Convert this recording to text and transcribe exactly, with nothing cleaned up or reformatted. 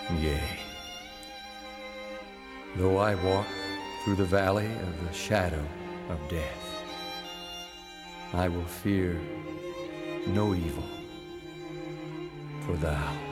Yea, though I walk through the valley of the shadow of death, I will fear no evil, for thou